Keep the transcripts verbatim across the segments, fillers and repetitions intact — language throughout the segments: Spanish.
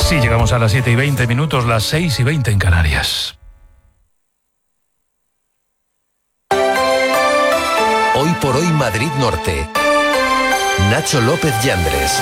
Sí, llegamos a las siete y veinte minutos, las seis y veinte en Canarias. Hoy por hoy Madrid Norte. Nacho López Yandres.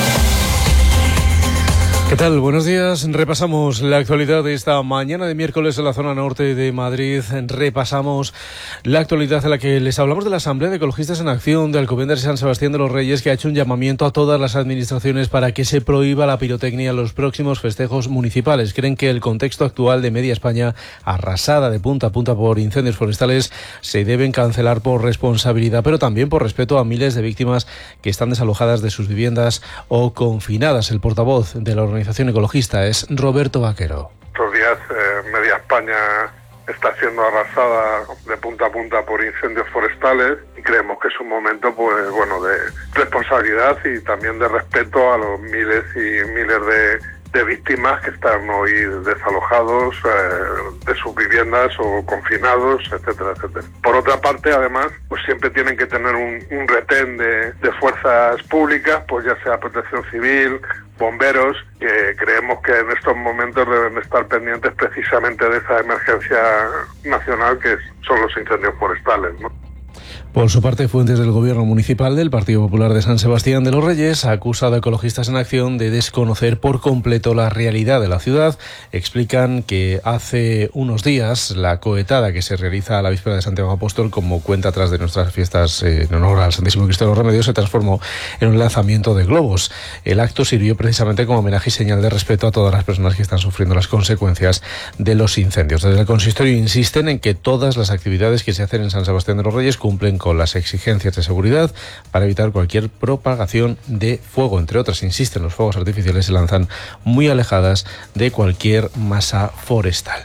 ¿Qué tal? Buenos días. Repasamos la actualidad de esta mañana de miércoles en la zona norte de Madrid. Repasamos la actualidad en la que les hablamos de la Asamblea de Ecologistas en Acción de Alcobendas y San Sebastián de los Reyes, que ha hecho un llamamiento a todas las administraciones para que se prohíba la pirotecnia en los próximos festejos municipales. Creen que el contexto actual de media España, arrasada de punta a punta por incendios forestales, se deben cancelar por responsabilidad, pero también por respeto a miles de víctimas que están desalojadas de sus viviendas o confinadas. El portavoz de la organización ecologista es Roberto Vaquero. Estos días eh, media España está siendo arrasada de punta a punta por incendios forestales y creemos que es un momento, pues bueno, de responsabilidad y también de respeto a los miles y miles de de víctimas que están hoy desalojados eh, de sus viviendas o confinados, etcétera, etcétera. Por otra parte, además, pues siempre tienen que tener un, un retén de, de fuerzas públicas, pues ya sea protección civil, bomberos, que creemos que en estos momentos deben estar pendientes precisamente de esa emergencia nacional que son los incendios forestales, ¿no? Por su parte, fuentes del Gobierno Municipal del Partido Popular de San Sebastián de los Reyes ha acusado a Ecologistas en Acción de desconocer por completo la realidad de la ciudad. Explican que hace unos días la cohetada que se realiza a la víspera de Santiago Apóstol, como cuenta atrás de nuestras fiestas en honor al Santísimo Cristo de los Remedios, se transformó en un lanzamiento de globos. El acto sirvió precisamente como homenaje y señal de respeto a todas las personas que están sufriendo las consecuencias de los incendios. Desde el consistorio insisten en que todas las actividades que se hacen en San Sebastián de los Reyes cumplen con las exigencias de seguridad para evitar cualquier propagación de fuego. Entre otras, insisten, los fuegos artificiales se lanzan muy alejadas de cualquier masa forestal.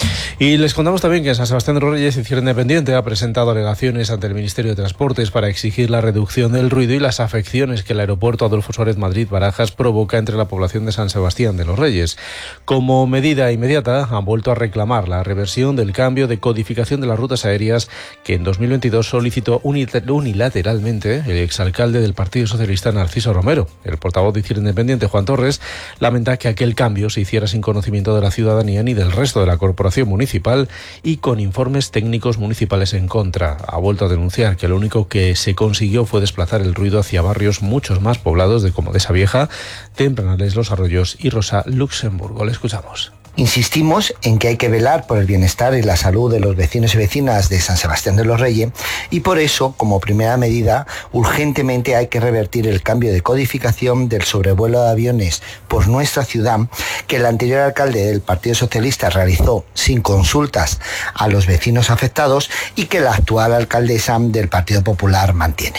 Y les contamos también que en San Sebastián de los Reyes, Izquierda Independiente ha presentado alegaciones ante el Ministerio de Transportes para exigir la reducción del ruido y las afecciones que el aeropuerto Adolfo Suárez Madrid-Barajas provoca entre la población de San Sebastián de los Reyes. Como medida inmediata, han vuelto a reclamar la reversión del cambio de codificación de las rutas aéreas que en dos mil veintidós solicitó unilateralmente el exalcalde del Partido Socialista, Narciso Romero. El portavoz de Izquierda Independiente, Juan Torres, lamenta que aquel cambio se hiciera sin conocimiento de la ciudadanía ni del resto de la corporación municipal y con informes técnicos municipales en contra. Ha vuelto a denunciar que lo único que se consiguió fue desplazar el ruido hacia barrios muchos más poblados de Comodesa Vieja, Tempranales, Los Arroyos y Rosa Luxemburgo. Le escuchamos. Insistimos en que hay que velar por el bienestar y la salud de los vecinos y vecinas de San Sebastián de los Reyes y por eso, como primera medida, urgentemente hay que revertir el cambio de codificación del sobrevuelo de aviones por nuestra ciudad que el anterior alcalde del Partido Socialista realizó sin consultas a los vecinos afectados y que la actual alcaldesa del Partido Popular mantiene.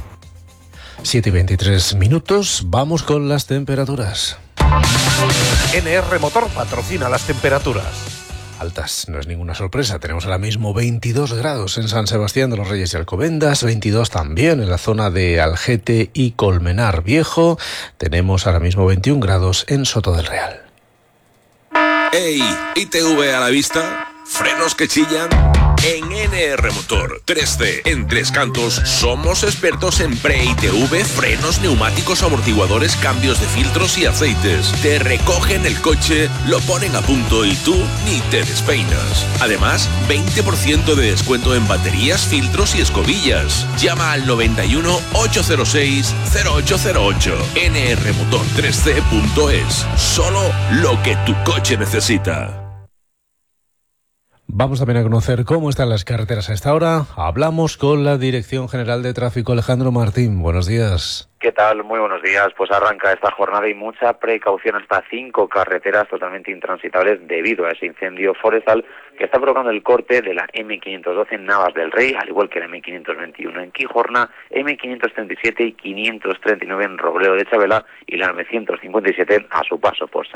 siete y veintitrés minutos, vamos con las temperaturas. N R Motor patrocina las temperaturas altas. No es ninguna sorpresa, tenemos ahora mismo veintidós grados en San Sebastián de los Reyes y Alcobendas, veintidós también en la zona de Algete y Colmenar Viejo, tenemos ahora mismo veintiún grados en Soto del Real. ¡Ey! ¿I T V a la vista? ¿Frenos que chillan? En N R Motor tres C, en Tres Cantos, somos expertos en pre-I T V, frenos, neumáticos, amortiguadores, cambios de filtros y aceites. Te recogen el coche, lo ponen a punto y tú ni te despeinas. Además, veinte por ciento de descuento en baterías, filtros y escobillas. Llama al noventa y uno, ochocientos seis, cero ocho cero ocho. N R Motor tres C punto es. Solo lo que tu coche necesita. Vamos también a conocer cómo están las carreteras a esta hora. Hablamos con la Dirección General de Tráfico, Alejandro Martín. Buenos días. ¿Qué tal? Muy buenos días. Pues arranca esta jornada y mucha precaución hasta cinco carreteras totalmente intransitables debido a ese incendio forestal que está provocando el corte de la eme quinientos doce en Navas del Rey, al igual que la eme quinientos veintiuno en Quijorna, eme quinientos treinta y siete y quinientos treinta y nueve en Robledo de Chabela y la novecientos cincuenta y siete a su paso por San